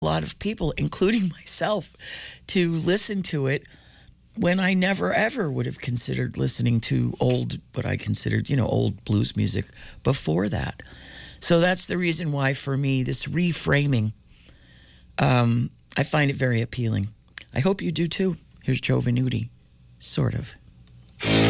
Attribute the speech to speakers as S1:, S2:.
S1: a lot of people, including myself, to listen to it when I never ever would have considered listening to what I considered, old blues music before that. So that's the reason why, for me, this reframing, I find it very appealing. I hope you do too. Here's Joe Venuti, sort of.